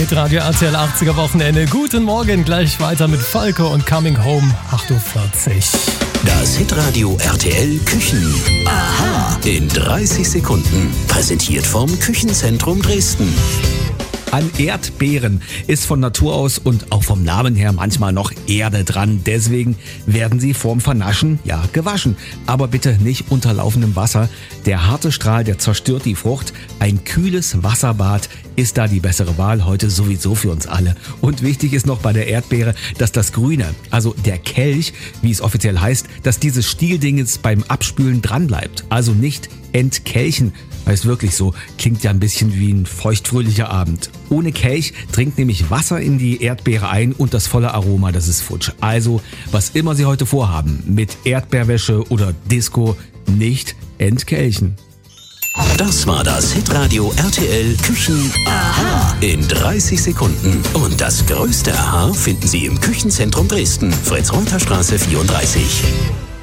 Hitradio RTL 80er Wochenende. Guten Morgen, gleich weiter mit Falco und Coming Home 8.40 Uhr. Das Hitradio RTL Küchen. Aha. In 30 Sekunden. Präsentiert vom Küchenzentrum Dresden. An Erdbeeren ist von Natur aus und auch vom Namen her manchmal noch Erde dran. Deswegen werden sie vorm Vernaschen, gewaschen. Aber bitte nicht unter laufendem Wasser. Der harte Strahl, der zerstört die Frucht. Ein kühles Wasserbad ist da die bessere Wahl, heute sowieso für uns alle. Und wichtig ist noch bei der Erdbeere, dass das Grüne, also der Kelch, wie es offiziell heißt, dass dieses Stieldingens beim Abspülen dran bleibt. Also nicht entkelchen. Heißt wirklich so, klingt ja ein bisschen wie ein feuchtfröhlicher Abend. Ohne Kelch dringt nämlich Wasser in die Erdbeere ein und das volle Aroma, das ist futsch. Also, was immer Sie heute vorhaben, mit Erdbeerwäsche oder Disco, nicht entkelchen. Das war das Hitradio RTL Küchen Aha. In 30 Sekunden. Und das größte Aha finden Sie im Küchenzentrum Dresden, Fritz-Reuter-Straße 34.